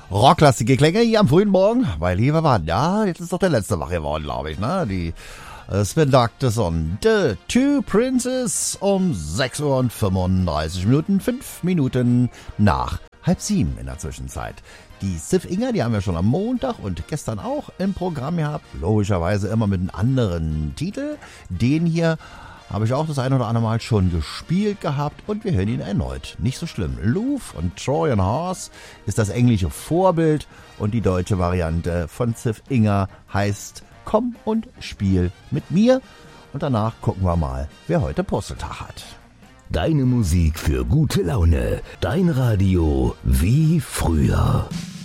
rocklastige Klänge hier am frühen Morgen, weil hier wir waren. Ja, jetzt ist doch der letzte wach geworden, glaube ich, ne? Die Sven Doctors und The Two Princes um 6 Uhr und 35 Minuten, 5 Minuten nach 6:30 in der Zwischenzeit. Die Sif Inger, die haben wir schon am Montag und gestern auch im Programm gehabt. Logischerweise immer mit einem anderen Titel. Den hier habe ich auch das ein oder andere Mal schon gespielt gehabt und wir hören ihn erneut. Nicht so schlimm. Louvre und Trojan Horse ist das englische Vorbild und die deutsche Variante von Sif Inger heißt Komm und spiel mit mir. Und danach gucken wir mal, wer heute Puzzletag hat. Deine Musik für gute Laune. Dein Radio wie früher.